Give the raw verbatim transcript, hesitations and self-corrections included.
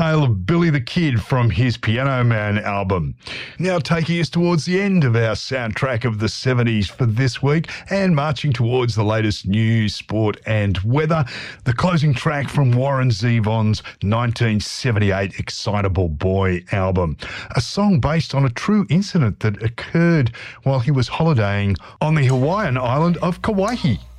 Tale of Billy the Kid from his Piano Man album. Now taking us towards the end of our soundtrack of the seventies for this week and marching towards the latest news, sport and weather, the closing track from Warren Zevon's nineteen seventy-eight Excitable Boy album, a song based on a true incident that occurred while he was holidaying on the Hawaiian island of Kauai.